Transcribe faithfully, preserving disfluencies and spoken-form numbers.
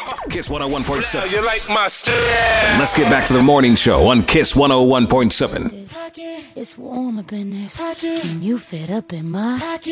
Kiss one oh one point seven. You like my style? Let's get back to the morning show on Kiss one oh one point seven. It's warm up in this. Can you fit up in my